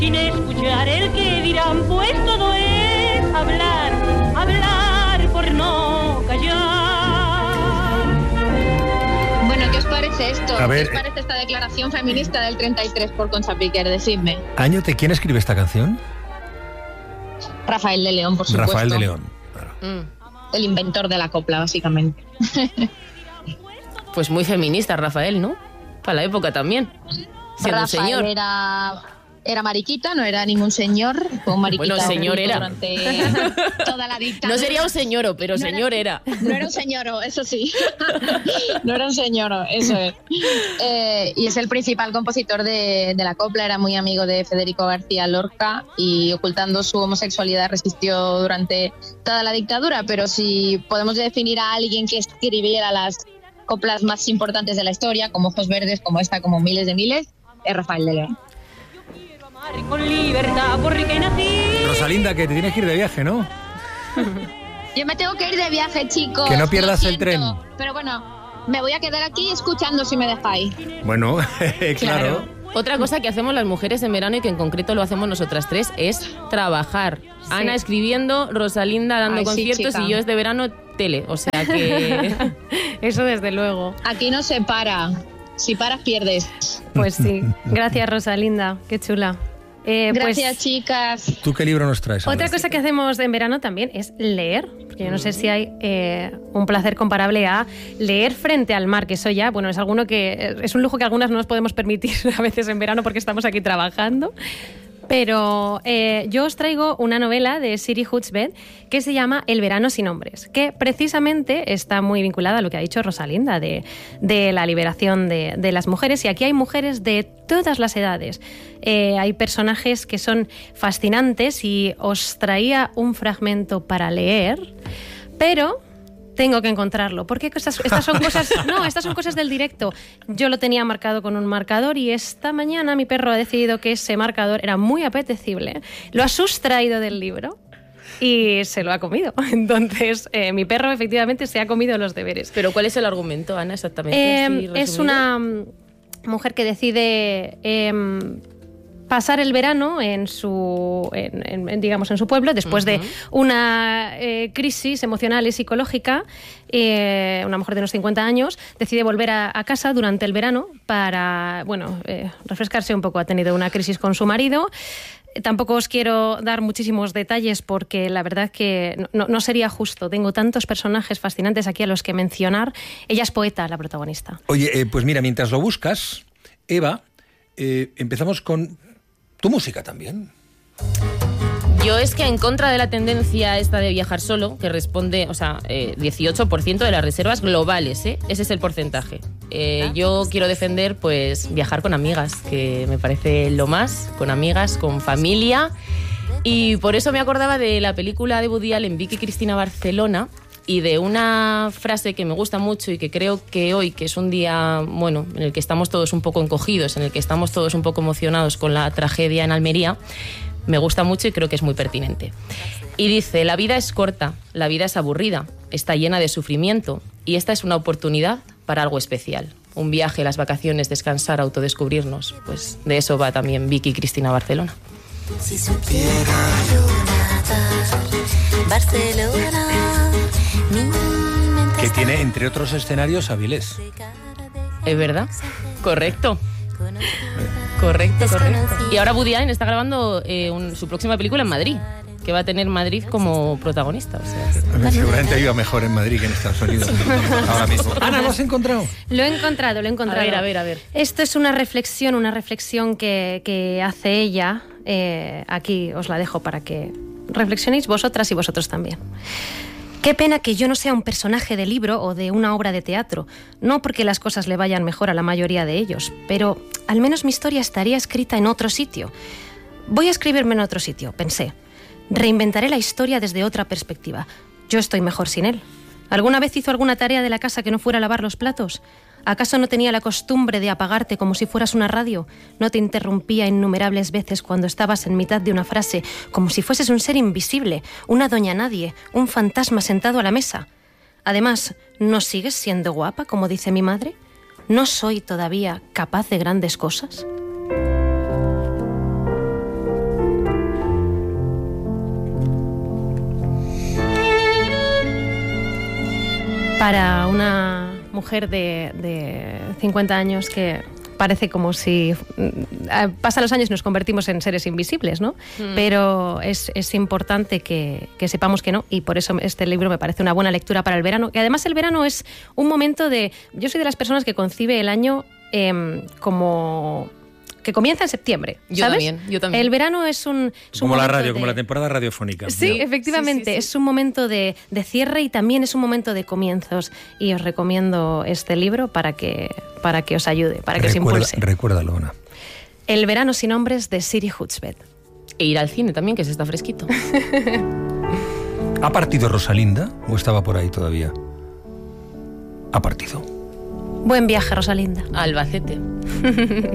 sin escuchar el que dirán, pues todo es hablar, hablar por no callar. Bueno, ¿qué os parece esto? A ver, ¿Qué os parece esta declaración feminista del 33 por Concha Piquer? Decidme. Añote, ¿quién escribe esta canción? Rafael de León, por supuesto. Rafael de León, claro. El inventor de la copla, básicamente. Pues muy feminista, Rafael, ¿no? Para la época también. Siendo Rafael señor. Era mariquita, no era ningún señor. Fue un mariquita. Bueno, señor era. Durante toda la dictadura. No sería un señoro, pero No señor era. No era un señoro, eso sí. No era un señoro, eso es. Y es el principal compositor de la copla. Era muy amigo de Federico García Lorca y, ocultando su homosexualidad, resistió durante toda la dictadura. Pero si podemos definir a alguien que escribiera las coplas más importantes de la historia, como Ojos Verdes, como esta, como miles de miles, es Rafael de León. Con libertad porque nací. Rosalinda, que te tienes que ir de viaje, ¿no? Yo me tengo que ir de viaje, chicos. Que no pierdas Lo el tren. Pero bueno, me voy a quedar aquí escuchando si me dejáis. Bueno, claro. Otra cosa que hacemos las mujeres en verano y que en concreto lo hacemos nosotras tres es trabajar. Sí. Ana escribiendo, Rosalinda dando conciertos, sí, y yo desde verano tele. O sea que eso desde luego. Aquí no se para. Si paras, pierdes. Pues sí. Gracias, Rosalinda. Qué chula. Gracias, chicas. ¿Tú qué libro nos traes? Otra cosa que hacemos en verano también es leer, porque yo no sé si hay un placer comparable a leer frente al mar, que eso ya, bueno, es alguno que es un lujo que algunas no nos podemos permitir a veces en verano porque estamos aquí trabajando. Pero yo os traigo una novela de Siri Hutchbed que se llama El verano sin hombres, que precisamente está muy vinculada a lo que ha dicho Rosalinda de la liberación de las mujeres. Y aquí hay mujeres de todas las edades. Hay personajes que son fascinantes y os traía un fragmento para leer, pero tengo que encontrarlo, porque estas son cosas, no, estas son cosas del directo. Yo lo tenía marcado con un marcador y esta mañana mi perro ha decidido que ese marcador era muy apetecible. Lo ha sustraído del libro y se lo ha comido. Entonces, mi perro efectivamente se ha comido los deberes. ¿Pero cuál es el argumento, Ana, exactamente? Es una mujer que decide pasar el verano en su pueblo después de una crisis emocional y psicológica. Una mujer de unos 50 años decide volver a casa durante el verano para refrescarse un poco. Ha tenido una crisis con su marido. Tampoco os quiero dar muchísimos detalles porque la verdad que no sería justo. Tengo tantos personajes fascinantes aquí a los que mencionar. Ella es poeta, la protagonista. Oye, pues mira, mientras lo buscas, Eva, empezamos con tu música también. Yo es que en contra de la tendencia esta de viajar solo, que responde, 18% de las reservas globales, ese es el porcentaje. Yo quiero defender, pues, viajar con amigas, que me parece lo más, con amigas, con familia. Y por eso me acordaba de la película de Woody Allen, Vicky Cristina Barcelona, y de una frase que me gusta mucho y que creo que hoy, que es un día, bueno, en el que estamos todos un poco encogidos, en el que estamos todos un poco emocionados con la tragedia en Almería, me gusta mucho y creo que es muy pertinente. Y dice: la vida es corta, la vida es aburrida, está llena de sufrimiento y esta es una oportunidad para algo especial. Un viaje, las vacaciones, descansar, autodescubrirnos. Pues de eso va también Vicky Cristina Barcelona. Si supiera yo nadar, Barcelona, que tiene, entre otros escenarios, Avilés. ¿Es verdad? Correcto. Correcto. Y ahora Woody Allen está grabando su próxima película en Madrid, que va a tener Madrid como protagonista. O sea que... Seguramente iba mejor en Madrid que en Estados Unidos. Ahora mismo. Ana, ¿lo has encontrado? Lo he encontrado. A ver. Esto es una reflexión que hace ella. Aquí os la dejo para que reflexionéis vosotras y vosotros también. Qué pena que yo no sea un personaje de libro o de una obra de teatro, no porque las cosas le vayan mejor a la mayoría de ellos, pero al menos mi historia estaría escrita en otro sitio. Voy a escribirme en otro sitio, pensé. Reinventaré la historia desde otra perspectiva. Yo estoy mejor sin él. ¿Alguna vez hizo alguna tarea de la casa que no fuera lavar los platos? ¿Acaso no tenía la costumbre de apagarte como si fueras una radio? ¿No te interrumpía innumerables veces cuando estabas en mitad de una frase, como si fueses un ser invisible, una doña nadie, un fantasma sentado a la mesa? Además, ¿no sigues siendo guapa, como dice mi madre? ¿No soy todavía capaz de grandes cosas? para una mujer de 50 años que parece como si pasan los años y nos convertimos en seres invisibles, ¿no? Pero es importante que sepamos que no, y por eso este libro me parece una buena lectura para el verano. Que además el verano es un momento de... Yo soy de las personas que concibe el año como... que comienza en septiembre, ¿sabes? Yo también. El verano es un como la radio, de... como la temporada radiofónica. Sí, efectivamente. Sí. Es un momento de cierre y también es un momento de comienzos. Y os recomiendo este libro para que os ayude, para que os impulse. Recuérdalo, Ana. El verano sin hombres, de Siri Hutchbed. E ir al cine también, que se está fresquito. ¿Ha partido Rosalinda o estaba por ahí todavía? Ha partido. Buen viaje, Rosalinda. Albacete.